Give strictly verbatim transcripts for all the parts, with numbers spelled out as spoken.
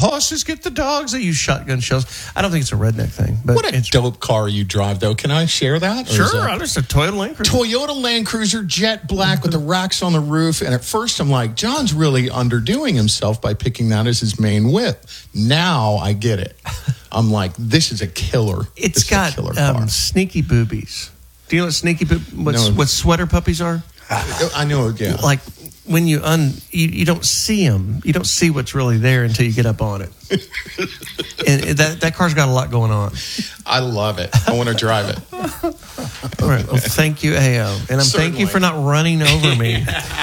horses get the dogs. They use shotgun shells. I don't think it's a redneck thing. But what a it's, dope car you drive, though. Can I share that? Sure. That, just a Toyota Land Cruiser. Toyota Land Cruiser, jet black with the racks on the roof. And at first I'm like, John's really underdoing himself by picking that as his main whip. Now I get it. I'm like, this is a killer. It's this got is a killer car. Um, sneaky boobies. Do you know what sneaky boob- what's, No. what sweater puppies are? I know, yeah. Like when you un you, you don't see them. You don't see what's really there until you get up on it. And that that car's got a lot going on. I love it. I want to drive it. All right. Well, thank you, A O, and I'm Certainly. thank you for not running over me.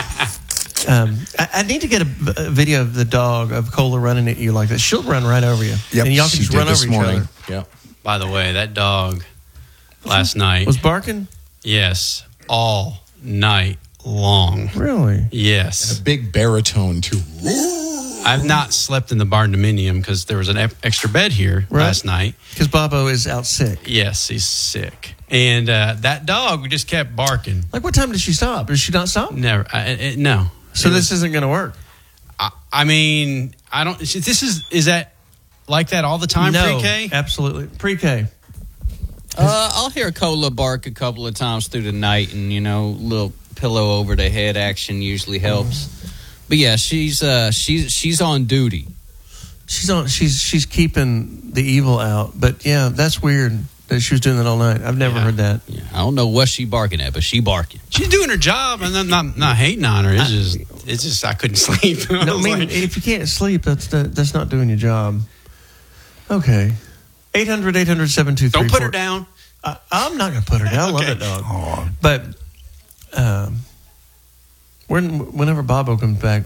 Um, I, I need to get a, a video of the dog of Cola running at you like that. She'll run right over you, Yep, and y'all can she just did run this over each morning. other. Yeah. By the way, that dog last night, Was barking? yes, all night long. Really? Yes. A big baritone, too. I've not slept in the barn dominium because there was an e- extra bed here Right. last night. Because Bobo is out sick. Yes, he's sick. And uh, that dog just kept barking. Like, what time did she stop? Did she not stop? Never. I, it, no. So It this was- isn't going to work. I, I mean, I don't. This is is that like that all the time? No, Pre-K? absolutely. Pre-K. Uh, I'll hear Cola bark a couple of times through the night, and you know, little pillow over the head action usually helps. But yeah, she's uh, she's she's on duty. She's on. She's she's keeping the evil out. But yeah, that's weird that she was doing that all night. I've never Yeah. heard that. Yeah, I don't know what she barking at, but she barking. She's doing her job, and I'm not not hating on her. It's just it's just I couldn't sleep. I No, I was mean, like- if you can't sleep, that's that, that's not doing your job. Okay. eight hundred, eight hundred, seven two three. don't put her down. I, I'm not going to put her down. I love Okay. that dog. Oh, But um, when whenever Bobo comes back,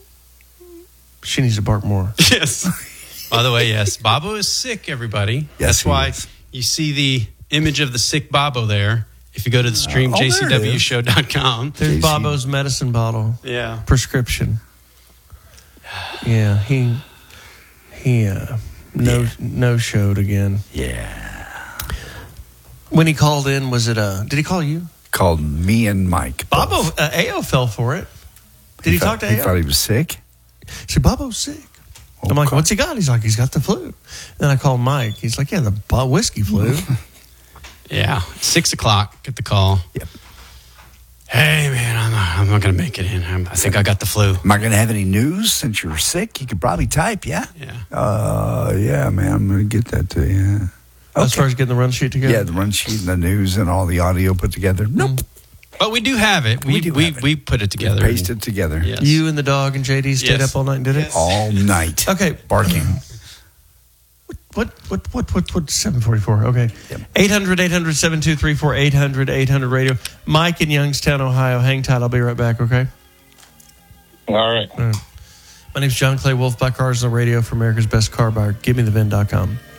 she needs to bark more. Yes. By the way, yes, Bobo is sick. Everybody. Yes, That's he why is. you see the image of the sick Bobo there. If you go to the stream, Oh, there j c it w is. show dot com. There's J C. Bobo's medicine bottle. Yeah. Prescription. Yeah, he he uh, no no showed again. yeah. When he called in, was it uh did he call you? Called me and Mike. Bobo both. uh, A O fell for it. Did he, thought, talk to He A O? thought he was sick. He said, Bobo's sick. I'm like, Okay. what's he got? He's like, he's got the flu. Then I called Mike. He's like, yeah, the bo- whiskey flu. Yeah. Six o'clock. Get the call. Yep. Hey man, I'm not, I'm not gonna make it in. I'm, I think I got the flu. Am I going to have any news since you're sick? You could probably type, yeah? Yeah. Uh, yeah, man, I'm going to get that to you. As far as getting the run sheet together. Yeah, the run sheet and the news and all the audio put together. Nope. But we do have it. We We do we, have it. we put it together. Paste it together. Yes. You and the dog and J D stayed Yes. up all night and did it? All night. Okay. Barking. What, what, what, what, what, seven forty-four. Okay. Yep. eight hundred, eight hundred, seven two three four, eight hundred, eight hundred radio. Mike in Youngstown, Ohio. Hang tight. I'll be right back, okay? All right. All right. My name's John Clay Wolf. Buy cars on the radio for America's Best Car Buyer. Give me the V I N dot com.